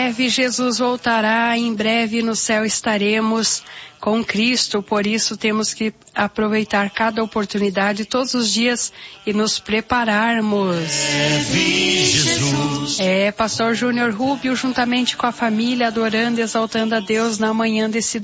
breve Jesus voltará, em breve no céu estaremos com Cristo, por isso temos que aproveitar cada oportunidade todos os dias e nos prepararmos. Jesus. Pastor Júnior Rubio, juntamente com a família, adorando e exaltando a Deus na manhã desse